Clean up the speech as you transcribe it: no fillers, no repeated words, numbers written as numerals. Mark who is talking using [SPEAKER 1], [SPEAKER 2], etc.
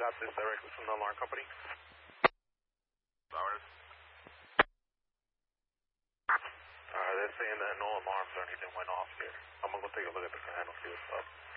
[SPEAKER 1] got this directly from the alarm company.
[SPEAKER 2] Flowers.
[SPEAKER 1] They're saying that no alarms or anything went off here. I'm gonna go take a look at the panel, see what's up.